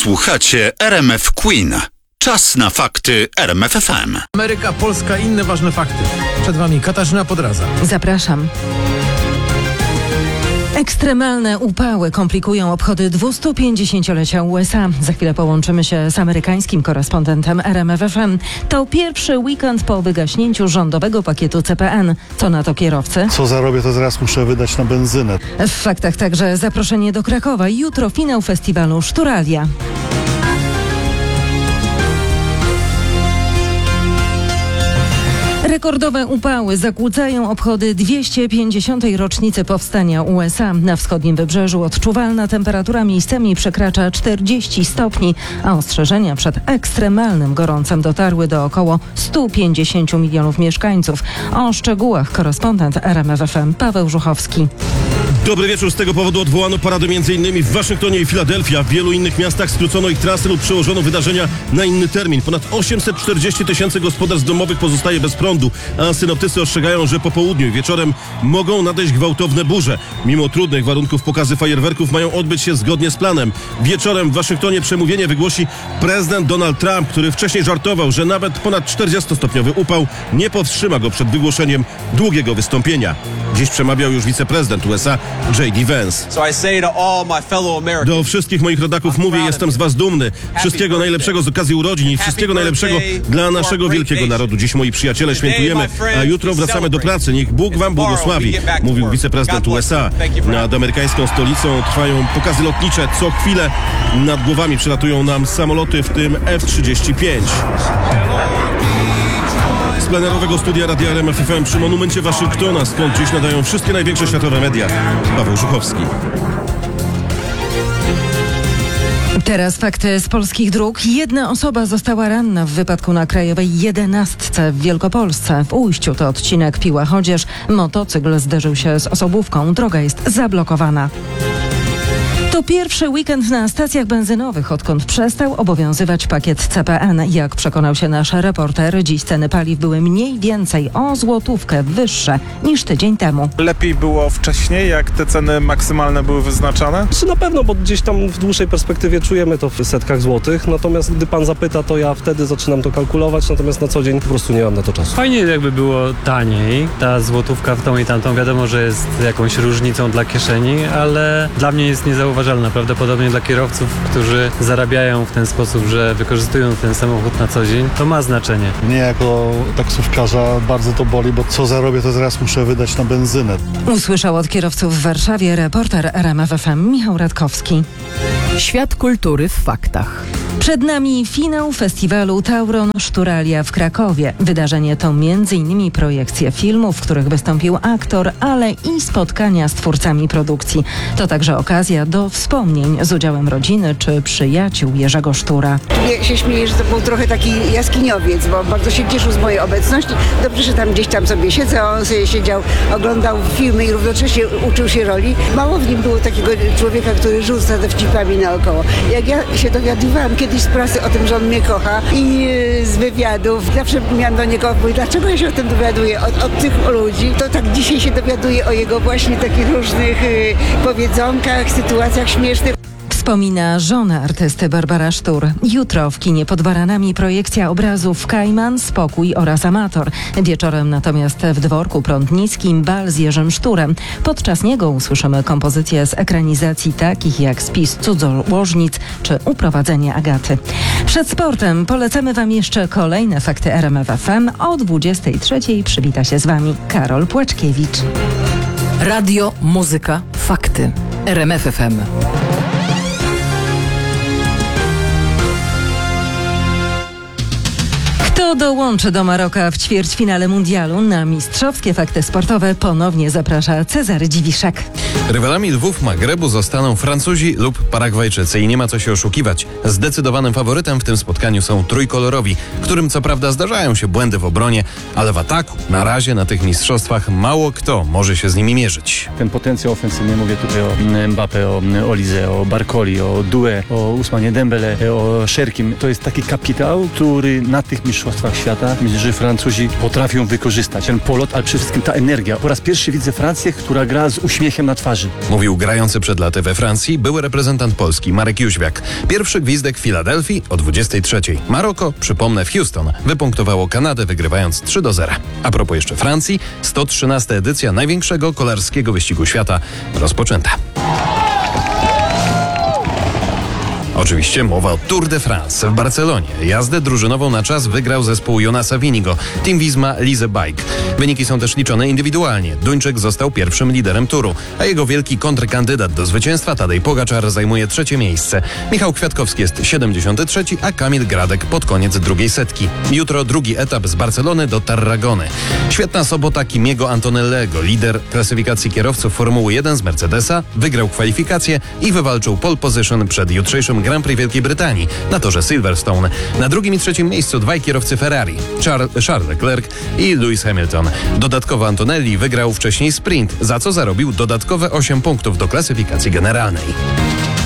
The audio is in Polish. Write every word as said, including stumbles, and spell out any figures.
Słuchacie R M F Queen. Czas na fakty R M F F M. Ameryka, Polska i inne ważne fakty. Przed Wami Katarzyna Podradza. Zapraszam. Ekstremalne upały komplikują obchody dwustupięćdziesięciolecia U S A. Za chwilę połączymy się z amerykańskim korespondentem R M F F M. To pierwszy weekend po wygaśnięciu rządowego pakietu C P N. Co na to kierowcy? Co zarobię, to zaraz muszę wydać na benzynę. W faktach także zaproszenie do Krakowa. Jutro finał festiwalu Szturalia. Rekordowe upały zakłócają obchody dwieście pięćdziesiątej rocznicy powstania U S A. Na wschodnim wybrzeżu odczuwalna temperatura miejscami przekracza czterdzieści stopni, a ostrzeżenia przed ekstremalnym gorącem dotarły do około stu pięćdziesięciu milionów mieszkańców. O szczegółach korespondent R M F F M Paweł Żuchowski. Dobry wieczór. Z tego powodu odwołano parady m.in. w Waszyngtonie i Filadelfii, a w wielu innych miastach skrócono ich trasy lub przełożono wydarzenia na inny termin. Ponad osiemset czterdzieści tysięcy gospodarstw domowych pozostaje bez prądu, a synoptycy ostrzegają, że po południu i wieczorem mogą nadejść gwałtowne burze. Mimo trudnych warunków pokazy fajerwerków mają odbyć się zgodnie z planem. Wieczorem w Waszyngtonie przemówienie wygłosi prezydent Donald Trump, który wcześniej żartował, że nawet ponad czterdziestostopniowy upał nie powstrzyma go przed wygłoszeniem długiego wystąpienia. Dziś przemawiał już wiceprezydent U S A J D Vance. Do wszystkich moich rodaków mówię, jestem z was dumny. Wszystkiego najlepszego z okazji urodzin i wszystkiego najlepszego dla naszego wielkiego narodu. Dziś, moi przyjaciele, świętujemy, a jutro wracamy do pracy. Niech Bóg wam błogosławi, mówił wiceprezydent U S A. Nad amerykańską stolicą trwają pokazy lotnicze. Co chwilę nad głowami przylatują nam samoloty, w tym F trzydzieści pięć. Z plenerowego studia Radia R M F F M przy monumencie Waszyngtona, skąd dziś nadają wszystkie największe światowe media. Paweł Żuchowski. Teraz fakty z polskich dróg. Jedna osoba została ranna w wypadku na Krajowej jedenastce w Wielkopolsce. W Ujściu to odcinek Piła-Chodzież. Motocykl zderzył się z osobówką. Droga jest zablokowana. To pierwszy weekend na stacjach benzynowych, odkąd przestał obowiązywać pakiet C P N. Jak przekonał się nasz reporter, dziś ceny paliw były mniej więcej o złotówkę wyższe niż tydzień temu. Lepiej było wcześniej, jak te ceny maksymalne były wyznaczane? Na pewno, bo gdzieś tam w dłuższej perspektywie czujemy to w setkach złotych, natomiast gdy pan zapyta, to ja wtedy zaczynam to kalkulować, natomiast na co dzień po prostu nie mam na to czasu. Fajnie jakby było taniej, ta złotówka w tą i tamtą, wiadomo, że jest jakąś różnicą dla kieszeni, ale dla mnie jest niezauważalna. Prawdopodobnie dla kierowców, którzy zarabiają w ten sposób, że wykorzystują ten samochód na co dzień, to ma znaczenie. Mnie jako taksówkarza bardzo to boli, bo co zarobię, to zaraz muszę wydać na benzynę. Usłyszał od kierowców w Warszawie reporter R M F F M Michał Radkowski. Świat kultury w faktach. Przed nami finał festiwalu Tauron Szturalia w Krakowie. Wydarzenie to między innymi projekcje filmów, w których wystąpił aktor, ale i spotkania z twórcami produkcji. To także okazja do wspomnień z udziałem rodziny czy przyjaciół Jerzego Sztura. Ja się śmieję, że to był trochę taki jaskiniowiec, bo bardzo się cieszył z mojej obecności. Dobrze, że tam gdzieś tam sobie siedzę, on sobie siedział, oglądał filmy i równocześnie uczył się roli. Mało w nim było takiego człowieka, który rzuca dowcipami naokoło. Jak ja się dowiadywałam kiedyś z prasy o tym, że on mnie kocha i z wywiadów, zawsze miałam do niego odpowiedź, dlaczego ja się o tym dowiaduję od, od tych ludzi. To tak dzisiaj się dowiaduję o jego właśnie takich różnych y, powiedzonkach, sytuacjach śmiesznych. Wspomina żona artysty Barbara Sztur. Jutro w kinie pod Baranami projekcja obrazów Kajman, Spokój oraz Amator. Wieczorem natomiast w Dworku Prądnickim bal z Jerzym Szturem. Podczas niego usłyszymy kompozycje z ekranizacji takich jak Spis cudzołożnic czy Uprowadzenie Agaty. Przed sportem polecamy Wam jeszcze kolejne fakty R M F F M. O dwudziestej trzeciej przywita się z Wami Karol Płaczkiewicz. Radio, muzyka, fakty. R M F F M. Kto dołączy do Maroka w ćwierćfinale mundialu? Na mistrzowskie fakty sportowe ponownie zaprasza Cezary Dziwiszek. Rywalami lwów Magrebu zostaną Francuzi lub Paragwajczycy i nie ma co się oszukiwać. Zdecydowanym faworytem w tym spotkaniu są trójkolorowi, którym co prawda zdarzają się błędy w obronie, ale w ataku na razie na tych mistrzostwach mało kto może się z nimi mierzyć. Ten potencjał ofensywny, mówię tutaj o Mbappé, o Olize, o Barcoli, o Doué, o Ousmanie Dembele, o Szerkim. To jest taki kapitał, który na tych mistrzostwach Mistrzostwach Świata. Myślę, że Francuzi potrafią wykorzystać ten polot, ale przede wszystkim ta energia. Po raz pierwszy widzę Francję, która gra z uśmiechem na twarzy. Mówił grający przed laty we Francji były reprezentant Polski Marek Jóźwiak. Pierwszy gwizdek w Filadelfii o dwudziestej trzeciej. Maroko, przypomnę, w Houston wypunktowało Kanadę, wygrywając trzy do zera. A propos jeszcze Francji, sto trzynasta edycja największego kolarskiego wyścigu świata rozpoczęta. Oczywiście mowa o Tour de France w Barcelonie. Jazdę drużynową na czas wygrał zespół Jonasa Vinigo, Team Visma Lise Bike. Wyniki są też liczone indywidualnie. Duńczyk został pierwszym liderem turu, a jego wielki kontrkandydat do zwycięstwa Tadej Pogaczar zajmuje trzecie miejsce. Michał Kwiatkowski jest siedemdziesiąty trzeci, a Kamil Gradek pod koniec drugiej setki. Jutro drugi etap z Barcelony do Tarragony. Świetna sobota Kimiego Antonellego, lider klasyfikacji kierowców Formuły jeden z Mercedesa, wygrał kwalifikacje i wywalczył pole position przed jutrzejszym Grand Prix Wielkiej Brytanii na torze Silverstone. Na drugim i trzecim miejscu dwaj kierowcy Ferrari, Charles, Charles Leclerc i Lewis Hamilton. Dodatkowo Antonelli wygrał wcześniej sprint, za co zarobił dodatkowe osiem punktów do klasyfikacji generalnej.